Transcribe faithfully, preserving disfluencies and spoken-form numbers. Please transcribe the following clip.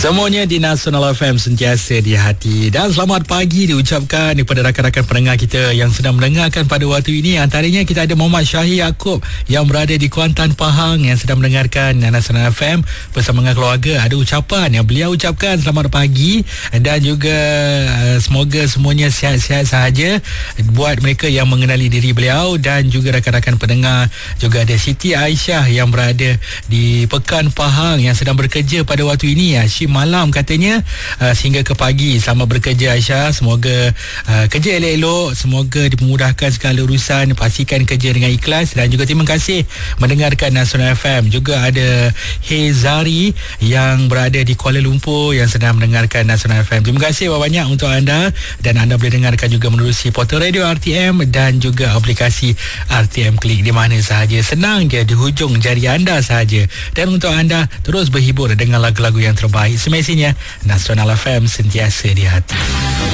Semuanya di Nasional F M sentiasa di hati. Dan selamat pagi diucapkan kepada rakan-rakan pendengar kita yang sedang mendengarkan pada waktu ini. Antaranya kita ada Muhammad Syahir Yaakob yang berada di Kuantan, Pahang, yang sedang mendengarkan Nasional F M bersama dengan keluarga. Ada ucapan yang beliau ucapkan selamat pagi dan juga uh, semoga semuanya sihat-sihat sahaja buat mereka yang mengenali diri beliau, dan juga rakan-rakan pendengar. Juga ada Siti Aisyah yang berada di Pekan, Pahang, yang sedang bekerja pada waktu ini. Asyik malam katanya uh, sehingga ke pagi. Selamat bekerja Aisyah, semoga uh, kerja elok-elok, semoga dipermudahkan segala urusan, pastikan kerja dengan ikhlas. Dan juga terima kasih mendengarkan Nasional F M. Juga ada Hezari yang berada di Kuala Lumpur yang sedang mendengarkan Nasional F M. Terima kasih banyak untuk anda, dan anda boleh dengarkan juga menerusi portal radio R T M dan juga aplikasi R T M Klik di mana sahaja. Senang je, di hujung jari anda sahaja. Dan untuk anda terus berhibur dengan lagu-lagu yang terbaik. Semestinya Nasional F M sentiasa di hati.